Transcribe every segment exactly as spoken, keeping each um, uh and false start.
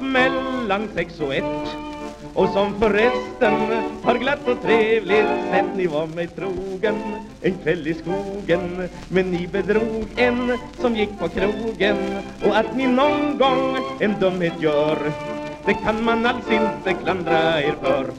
mellan sex och ett. Och som förresten har glatt och trevligt sett ni var mig trogen en kväll i skogen. Men ni bedrog en som gick på krogen. Och att ni någon gång en dumhet gör, det kan man alls inte klandra er för.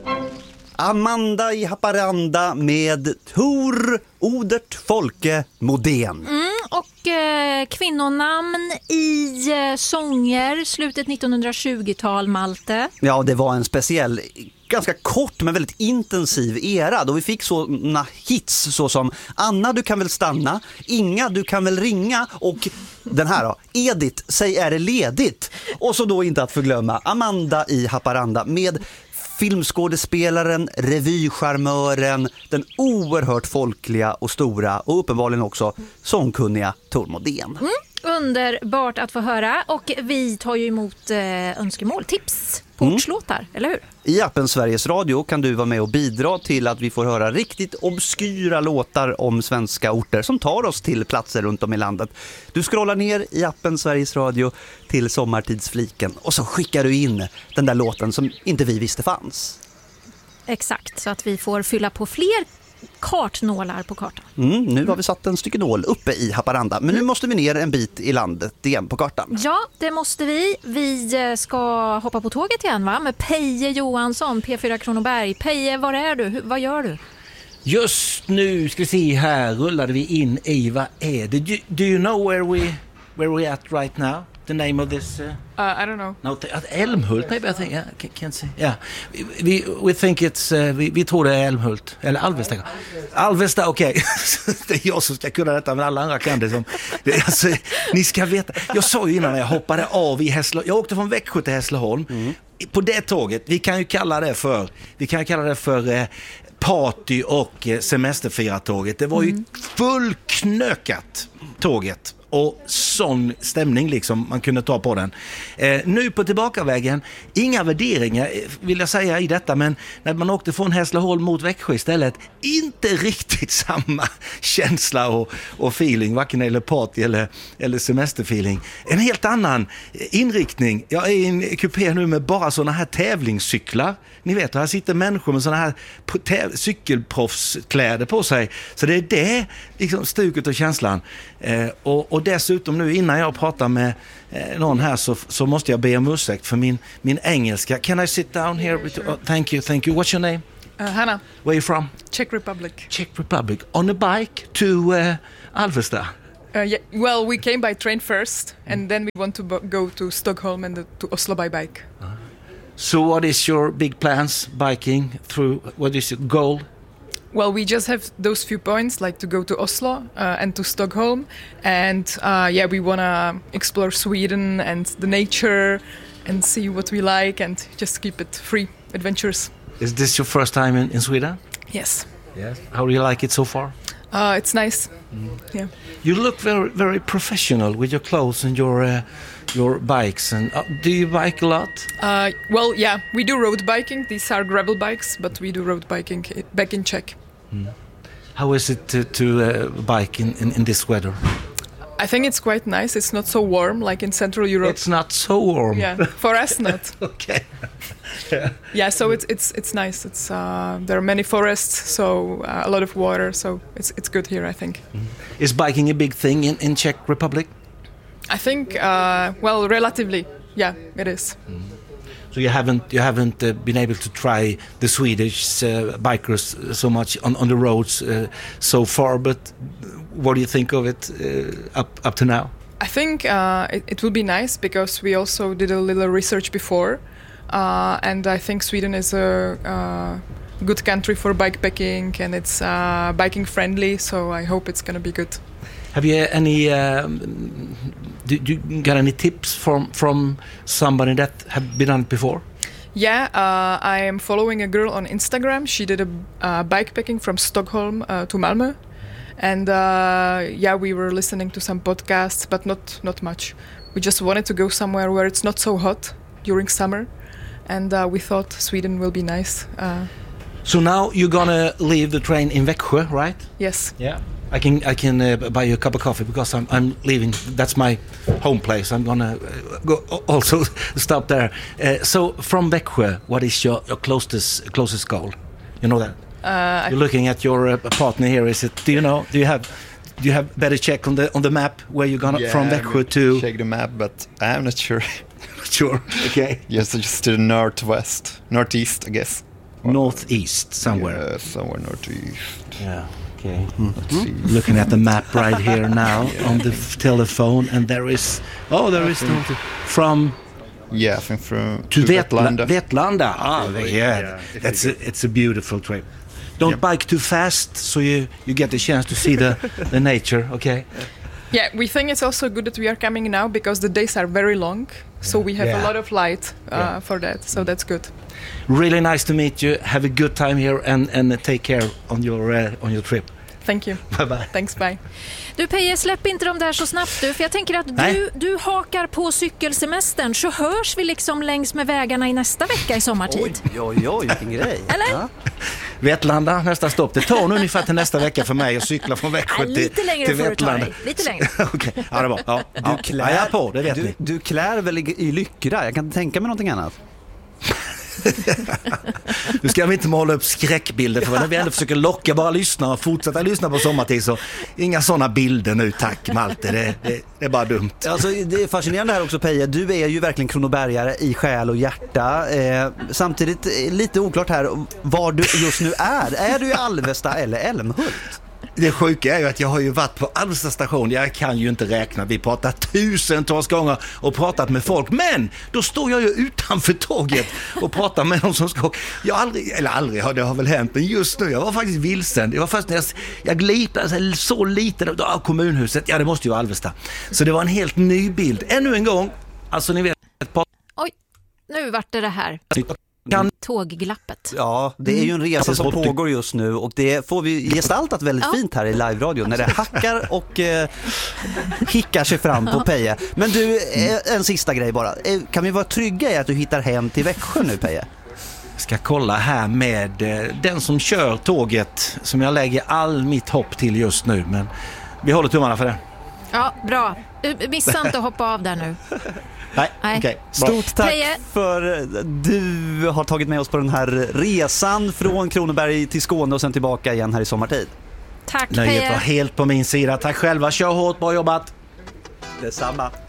Amanda i Haparanda med Tor Odert Folke Modén. Mm, och eh, kvinnonamn i eh, sånger, slutet nittonhundratjugotal, Malte. Ja, det var en speciell, ganska kort men väldigt intensiv era då vi fick såna hits så som Anna, du kan väl stanna, Inga, du kan väl ringa och den här då, Edith, säg är det ledigt. Och så då inte att förglömma Amanda i Haparanda med filmskådespelaren, revycharmören, den oerhört folkliga och stora och uppenbarligen också sångkunniga Tor Modén. Mm, underbart att få höra, och vi tar ju emot eh, önskemål, tips, portslåtar, mm. eller hur? I appen Sveriges Radio kan du vara med och bidra till att vi får höra riktigt obskyra låtar om svenska orter som tar oss till platser runt om i landet. Du scrollar ner i appen Sveriges Radio till sommartidsfliken och så skickar du in den där låten som inte vi visste fanns. Exakt, så att vi får fylla på fler kartnålar på kartan. Mm, nu har vi satt en stycke nål uppe i Haparanda, men nu måste vi ner en bit i landet igen på kartan. Ja, det måste vi. Vi ska hoppa på tåget igen, va? Med Peje Johansson, P fyra Kronoberg. Peje, var är du? Hur, vad gör du? Just nu ska vi se här, rullade vi in i, vad är det? Do, do you know where we where we at right now? The name of this? Uh, uh, I don't know. No, at Älmhult, maybe I think. Yeah, can't, can't see. Yeah, we we think it's. Uh, vi, vi tror det är Älmhult eller Alvesta. Alvesta, okej. Okay. Det är jag som ska kunna detta, men alla andra kan det. Som, det alltså, ni ska veta. Jag sa ju innan när jag hoppade av i Hässleholm. Jag åkte från Växjö till Hässleholm. Mm. På det tåget, vi kan ju kalla det för. Vi kan ju kalla det för. Eh, party- och semesterfirartåget. Det var ju mm. fullknökat tåget. Och sån stämning liksom man kunde ta på den. Eh, nu på tillbakavägen, inga värderingar vill jag säga i detta, men när man åkte från Hässleholm mot Växjö istället, inte riktigt samma känsla och, och feeling, varken eller party eller, eller semesterfeeling. En helt annan inriktning. Jag är i en kupé nu med bara såna här tävlingscyklar. Ni vet, här sitter människor med såna här täv- cykelproffskläder på sig. Så det är det, liksom stuket och känslan. Eh, och, och dessutom nu innan jag pratar med eh, någon här så, så måste jag be om ursäkt för min, min engelska. Can I sit down here? Oh, thank you, thank you. What's your name? Uh, Hanna. Where are you from? Czech Republic. Czech Republic. On a bike to uh, Alvesta? Uh, yeah, well, we came by train first, and then we want to bo- go to Stockholm and the, to Oslo by bike. Uh-huh. So what is your big plans biking through? What is your goal? Well, we just have those few points, like to go to Oslo uh, and to Stockholm. And uh, yeah, we want to explore Sweden and the nature and see what we like and just keep it free, adventures. Is this your first time in, in Sweden? Yes. Yes. How do you like it so far? Uh, it's nice. Mm. Yeah. You look very, very professional with your clothes and your uh, your bikes. And uh, do you bike a lot? Uh, well, yeah, we do road biking. These are gravel bikes, but we do road biking back in Czech. Mm. How is it to, to uh, bike in, in, in this weather? I think it's quite nice. It's not so warm like in Central Europe. It's not so warm. Yeah, for us not. Okay. Yeah. Yeah, so it's it's it's nice. It's uh, there are many forests, so uh, a lot of water. So it's it's good here, I think. Mm. Is biking a big thing in, in Czech Republic? I think uh, well, relatively, yeah, it is. Mm. So you haven't you haven't uh, been able to try the Swedish uh, bikers so much on, on the roads uh, so far, but what do you think of it uh, up up to now? I think uh, it, it will be nice because we also did a little research before, uh, and I think Sweden is a uh, good country for bikepacking and it's uh, biking friendly. So I hope it's going to be good. Have you any? Um, do, do you got any tips from from somebody that have been on it before? Yeah, uh, I am following a girl on Instagram. She did a uh, bikepacking from Stockholm uh, to Malmö, and uh, yeah, we were listening to some podcasts, but not not much. We just wanted to go somewhere where it's not so hot during summer, and uh, we thought Sweden will be nice. Uh, so now you're gonna leave the train in Växjö, right? Yes. Yeah. I can I can uh, buy you a cup of coffee because I'm I'm leaving. That's my home place. I'm gonna go, also stop there. Uh, so from Växjö, what is your, your closest closest goal? You know that? Uh, You're looking at your uh, partner here. Is it? Do you know? Do you have? Do you have better check on the on the map where you're gonna Yeah, from Växjö to? check the map, but I'm not sure. Sure. Okay. Yes, just to the northwest, northeast, I guess. Northeast somewhere. Yeah, somewhere northeast. Yeah. Okay. Let's see. Looking at the map right here now on the f- telephone, and there is. Oh, there is no, from. Yeah, I think from To to Vetlanda. Vetlanda. Vetlanda. Ah, yeah. Yeah, if That's you a, it's a beautiful trip. Don't Yep. bike too fast, so you, you get the chance to see the, the nature. Okay. yeah, we think it's also good that we are coming now because the days are very long. So we have Yeah. a lot of light uh, Yeah. for that. So that's good. Really nice to meet you. Have a good time here, and, and take care on your uh, on your trip. Thank you. Bye bye. Thanks, bye. Du Peje, släpp inte dem där så snabbt du, för jag tänker att du, Nej. du hakar på cykelsemestern, så hörs vi liksom längs med vägarna i nästa vecka i sommartid. Oj, oj, oj, vilken grej. Eller? Ja. Vetlanda, nästa stopp. Det tar nog ungefär till nästa vecka för mig att cykla från Växjö Ja, till, lite längre till får du ta Vetlanda. dig. Lite längre. Okej, ja, det var ja. Du ja. klär, ja, jag är på, det vet du, ni. du klär väl i, i Lyckra? Jag kan inte tänka mig någonting annat. Nu ska vi inte måla upp skräckbilder, för när vi ändå försöker locka bara lyssna och fortsätta lyssna på sommartid, så inga sådana bilder nu, tack Malte, det, det, det är bara dumt. Alltså, det är fascinerande här också, Peje. Du är ju verkligen kronobergare i själ och hjärta. Eh, samtidigt eh, lite oklart här var du just nu är. Är du i Alvesta eller Älmhult? Det sjuka är ju att jag har ju varit på Alvesta station. Jag kan ju inte räkna. Vi pratar tusentals gånger och pratat med folk. Men då står jag ju utanför tåget och pratar med någon som ska... Jag har aldrig, eller aldrig har det har väl hänt, men just nu, jag var faktiskt vilsen. Det var först när jag, jag glipade så lite av kommunhuset. Ja, det måste ju vara Alvesta. Så det var en helt ny bild. Ännu en gång, alltså ni vet... Oj, nu vart det det här. Kan Tågglappet. Ja, det är ju en resa som pågår just nu, och det får vi gestaltat väldigt Ja. fint här i live-radio när det hackar och eh, hickar sig fram på Peje. Men du, eh, en sista grej bara. Eh, kan vi vara trygga i att du hittar hem till Växjö nu, Peje? ska kolla här med eh, den som kör tåget, som jag lägger all mitt hopp till just nu, men vi håller tummarna för det. Ja, bra. Du, missa inte att hoppa av där nu. Nej, Nej. okej. Bra. Stort tack Peje. för du har tagit med oss på den här resan från Kronoberg till Skåne och sen tillbaka igen här i sommartid. Tack Nöjet var Peje. helt på min sida. Tack själva, kör hårt, bra jobbat. Detsamma.